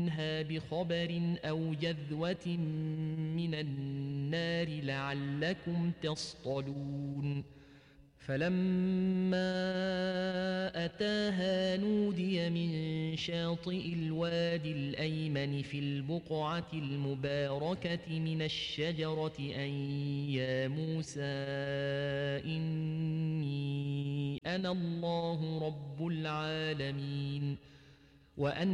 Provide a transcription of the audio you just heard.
منها بخبر أو جذوة من النار لعلكم تصطلون فلما أتاها نودي من شاطئ الوادي الأيمن في البقعة المباركة من الشجرة أن يا موسى إني أنا الله رب العالمين وأن